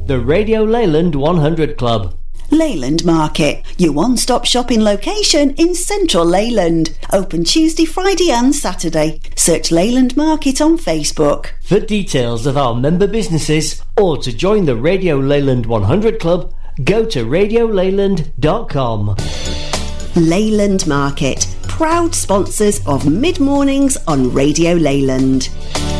The Radio Leyland 100 Club. Leyland Market, your one-stop shopping location in central Leyland. Open Tuesday, Friday and Saturday. Search Leyland Market on Facebook. For details of our member businesses or to join the Radio Leyland 100 Club, go to radioleyland.com. Leyland Market, proud sponsors of Mid-Mornings on Radio Leyland.